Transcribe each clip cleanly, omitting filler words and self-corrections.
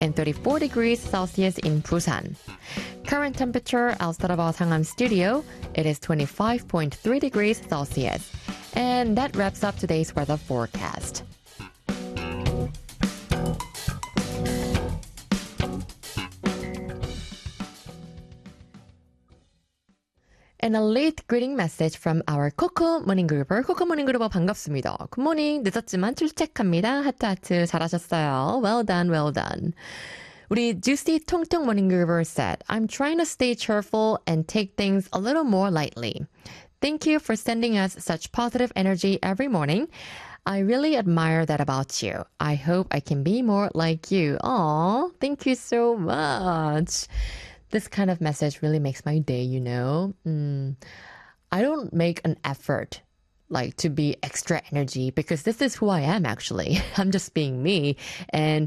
and 34 degrees Celsius in Busan. Current temperature outside of our Sangam studio, it is 25.3 degrees Celsius. And that wraps up today's weather forecast. And a late greeting message from our Coco Morning Groover. Coco Morning Groover 반갑습니다. Good morning. 늦었지만 출첵합니다. 하트 잘하셨어요. Well done, well done. 우리 Juicy 통통 Morning Groover said, I'm trying to stay cheerful and take things a little more lightly. Thank you for sending us such positive energy every morning. I really admire that about you. I hope I can be more like you. Aw, thank you so much. This kind of message really makes my day, you know. I don't make an effort like to be extra energy because this is who I am actually. I'm just being me. And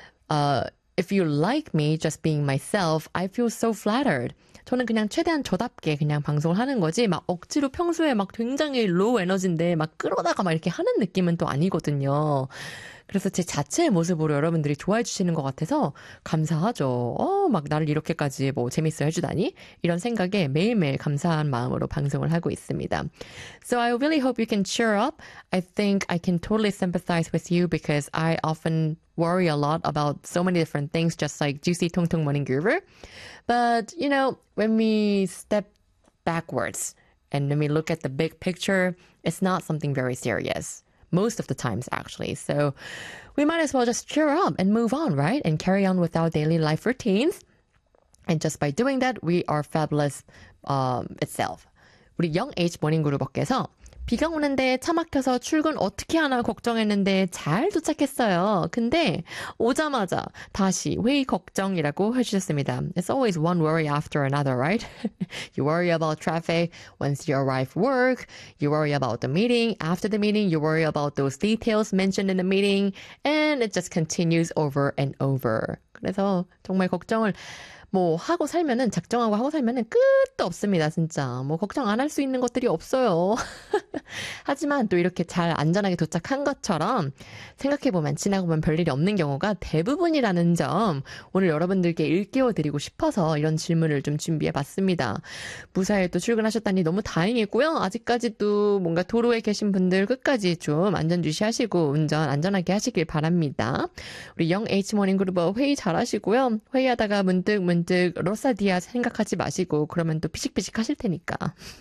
if you like me just being myself, I feel so flattered. 저는 그냥 최대한 저답게 그냥 방송을 하는 거지 막 억지로 평소에 막 굉장히 로우 에너지인데 막 끌어다가 막 이렇게 하는 느낌은 또 아니거든요. 그래서 제 자체의 모습으로 여러분들이 좋아해 주시는 것 같아서 감사하죠. 막 나를 이렇게까지 뭐 재밌어 해주다니? 이런 생각에 매일매일 감사한 마음으로 방송을 하고 있습니다. So I really hope you can cheer up. I think I can totally sympathize with you because I often worry a lot about so many different things just like Juicy 통통 Morning Groover. But, you know, when we step backwards and when we look at the big picture, it's not something very serious. Most of the times, actually. So we might as well just cheer up and move on, right? And carry on with our daily life routines. And just by doing that, we are fabulous itself. 우리 Young H 모닝 그룹께서 비가 오는데 차 막혀서 출근 어떻게 하나 걱정했는데 잘 도착했어요. 근데 오자마자 다시 회의 걱정이라고 해주셨습니다. It's always one worry after another, right? You worry about traffic once you arrive work. You worry about the meeting. After the meeting, you worry about those details mentioned in the meeting. And it just continues over and over. 그래서 정말 걱정을 뭐 하고 살면은 작정하고 하고 살면은 끝도 없습니다. 진짜 뭐 걱정 안 할 수 있는 것들이 없어요. 하지만 또 이렇게 잘 안전하게 도착한 것처럼 생각해보면 지나고 보면 별일이 없는 경우가 대부분이라는 점 오늘 여러분들께 일깨워드리고 싶어서 이런 질문을 좀 준비해봤습니다. 무사히 또 출근하셨다니 너무 다행이고요. 아직까지도 뭔가 도로에 계신 분들 끝까지 좀 안전주시하시고 운전 안전하게 하시길 바랍니다. 우리 영 H 모닝 그룹 회의 잘하시고요. 회의하다가 문득 로사디아 생각하지 마시고 그러면 또 피식피식 하실 테니까.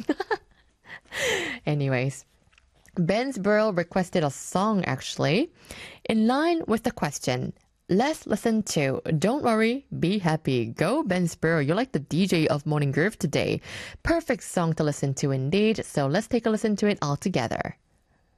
Anyways, Ben's Burl requested a song actually. In line with the question, let's listen to Don't Worry, Be Happy. Go Ben Burl, you're like the DJ of Morning Groove today. Perfect song to listen to indeed, so let's take a listen to it all together.